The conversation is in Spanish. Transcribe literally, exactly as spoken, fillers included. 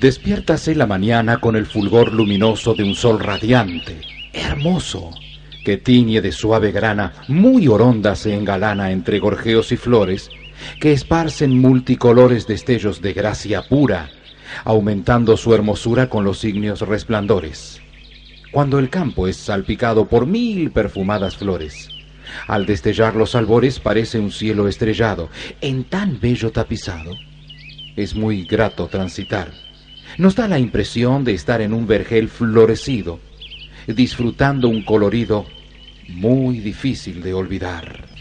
Despiértase la mañana con el fulgor luminoso de un sol radiante, hermoso, que tiñe de suave grana, muy oronda se engalana entre gorjeos y flores, que esparcen multicolores destellos de gracia pura, aumentando su hermosura con los ígneos resplandores. Cuando el campo es salpicado por mil perfumadas flores, al destellar los albores parece un cielo estrellado, en tan bello tapizado. Es muy grato transitar. Nos da la impresión de estar en un vergel florecido, disfrutando un colorido muy difícil de olvidar.